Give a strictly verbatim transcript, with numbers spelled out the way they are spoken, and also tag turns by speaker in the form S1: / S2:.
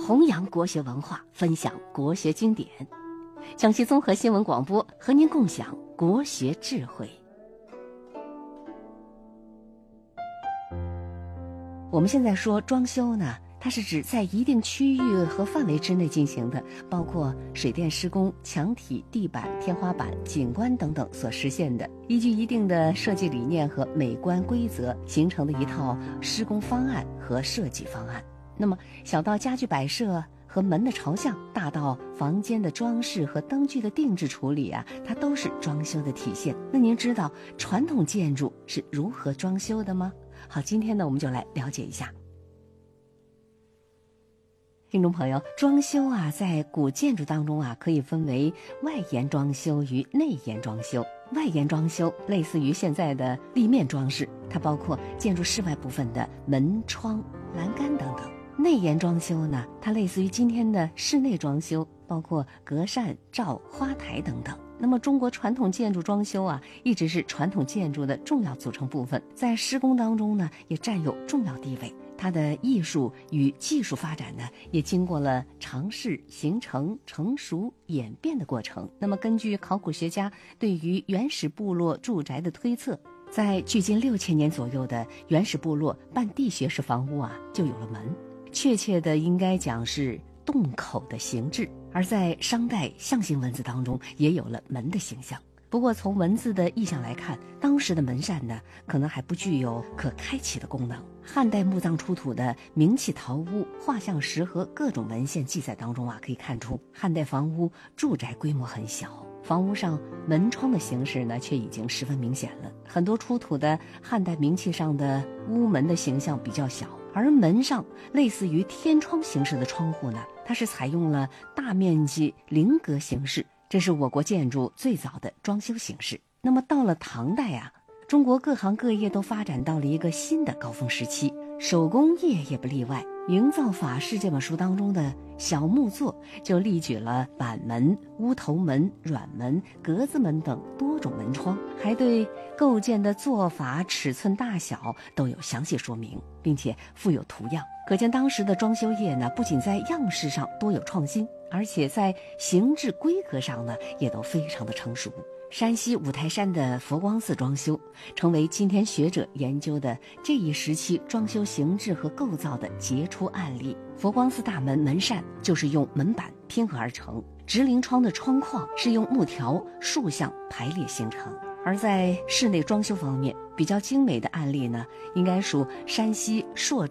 S1: 弘扬国学文化，分享国学经典。江西综合新闻广播和您共享国学智慧。我们现在说装修呢，它是指在一定区域和范围之内进行的，包括水电施工、墙体、地板、天花板、景观等等所实现的，依据一定的设计理念和美观规则形成的一套施工方案和设计方案。那么小到家具摆设和门的朝向，大到房间的装饰和灯具的定制处理啊，它都是装修的体现。那您知道传统建筑是如何装修的吗？好，今天呢我们就来了解一下。听众朋友，装修啊，在古建筑当中啊，可以分为外延装修与内延装修。外延装修类似于现在的立面装饰，它包括建筑室外部分的门、窗、栏杆等等。内延装修呢，它类似于今天的室内装修，包括格扇、罩、花台等等。那么中国传统建筑装修啊，一直是传统建筑的重要组成部分，在施工当中呢，也占有重要地位。它的艺术与技术发展呢，也经过了尝试、形成、成熟、演变的过程。那么根据考古学家对于原始部落住宅的推测，在距今六千年左右的原始部落半地穴式房屋啊，就有了门，确切的应该讲是洞口的形制。而在商代象形文字当中也有了门的形象。不过从文字的意象来看，当时的门扇呢，可能还不具有可开启的功能。汉代墓葬出土的明器陶屋、画像石和各种文献记载当中啊，可以看出汉代房屋住宅规模很小，房屋上门窗的形式呢，却已经十分明显了。很多出土的汉代明器上的屋门的形象比较小，而门上类似于天窗形式的窗户呢，它是采用了大面积棂格形式，这是我国建筑最早的装修形式。那么到了唐代啊，中国各行各业都发展到了一个新的高峰时期，手工业也不例外。《营造法式》这本书当中的小木作就例举了板门、屋头门、软门、格子门等多种门窗，还对构建的做法、尺寸大小都有详细说明，并且附有图样。可见当时的装修业呢，不仅在样式上多有创新，而且在形制规格上呢，也都非常的成熟。山西五台山的佛光寺装修成为今天学者研究的这一时期装修形制和构造的杰出案例。佛光寺大门门扇就是用门板拼合而成，直棂窗的窗框是用木条竖向排列形成。而在室内装修方面，比较精美的案例呢，应该属山西朔